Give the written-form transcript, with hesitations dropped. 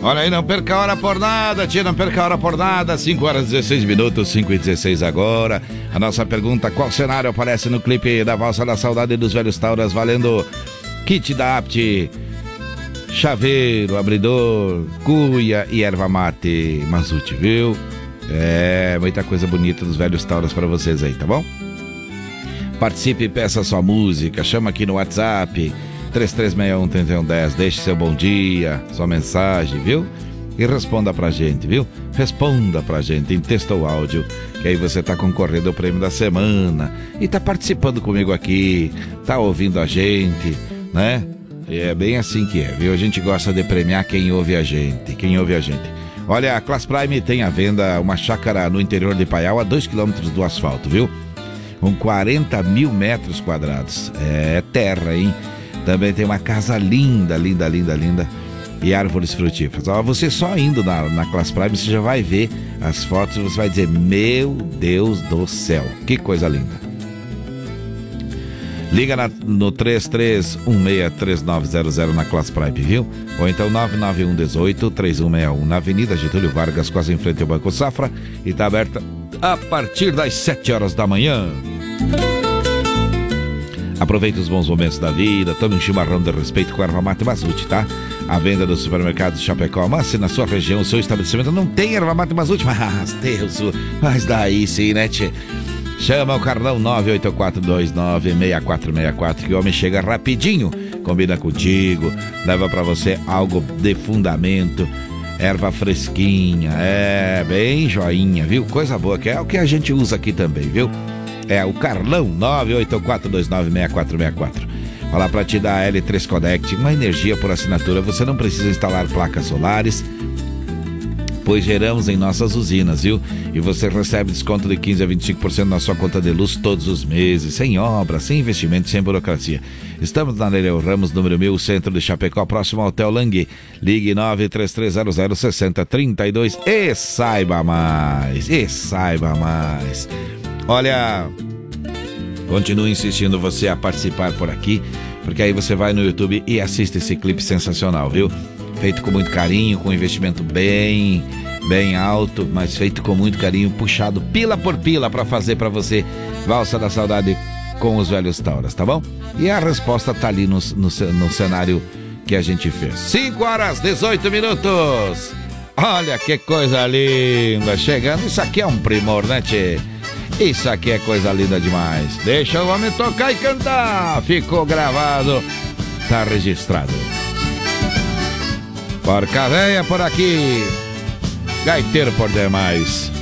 Olha aí, não perca a hora por nada, tia, não perca a hora por nada. 5 horas e 16 minutos, 5 e 16 agora. A nossa pergunta: qual cenário aparece no clipe da Valsa da Saudade dos Velhos Tauras, valendo kit da Apt, chaveiro, abridor, cuia e erva mate Mazute, viu? É, muita coisa bonita dos Velhos Tauras pra vocês aí, tá bom? Participe e peça sua música, chama aqui no WhatsApp 3361-3110, deixe seu bom dia, sua mensagem, viu? E responda pra gente, viu? Responda pra gente em texto ou áudio, que aí você tá concorrendo ao prêmio da semana e tá participando comigo aqui, tá ouvindo a gente, né? É bem assim que é, viu? A gente gosta de premiar quem ouve a gente, Olha, a Class Prime tem à venda uma chácara no interior de Paial, a 2 km do asfalto, viu? Com 40 mil metros quadrados. É terra, hein? Também tem uma casa linda e árvores frutíferas. Ó, você só indo na Class Prime, você já vai ver as fotos e você vai dizer: meu Deus do céu, que coisa linda. Liga no 33163900 na Class Prime, viu? Ou então 991183161 na Avenida Getúlio Vargas, quase em frente ao Banco Safra, e tá aberta a partir das 7 horas da manhã. Aproveite os bons momentos da vida, tome um chimarrão de respeito com a erva mate Mazute, tá? A venda dos supermercados Chapecó. Mas se na sua região, o seu estabelecimento não tem erva mate Mazute, mas daí sim, né, tchê? Chama o Carlão 984296464, que o homem chega rapidinho, combina contigo, leva pra você algo de fundamento, erva fresquinha, bem joinha, viu? Coisa boa, que é o que a gente usa aqui também, viu? É o Carlão 984296464. Falar pra ti da L3 Connect, uma energia por assinatura. Você não precisa instalar placas solares, pois geramos em nossas usinas, viu? E você recebe desconto de 15% a 25% na sua conta de luz todos os meses, sem obra, sem investimento, sem burocracia. Estamos na Nereu Ramos, número 1000, centro de Chapecó, próximo ao Hotel Langui. Ligue 933006032 e saiba mais, Olha, continuo insistindo você a participar por aqui, porque aí você vai no YouTube e assiste esse clipe sensacional, viu? Feito com muito carinho, com investimento bem alto, mas feito com muito carinho, puxado pila por pila para fazer para você Valsa da Saudade com os Velhos Tauras, tá bom? E a resposta tá ali no cenário que a gente fez. 5 horas, 18 minutos. Olha que coisa linda chegando. Isso aqui é um primor, né, tchê? Isso aqui é coisa linda demais. Deixa o homem tocar e cantar. Ficou gravado, tá registrado. Porca véia por aqui, gaiteiro por demais.